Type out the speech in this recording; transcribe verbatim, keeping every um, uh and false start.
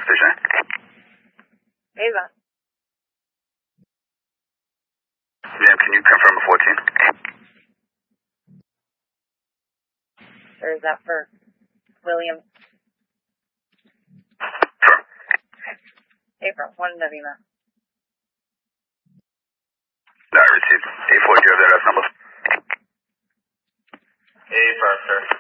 Station. Ava. Ma'am, can you confirm a fourteen? Or is that for William? Sure. April, one W M. No, I received. A four, do you have that F number? A five, sir.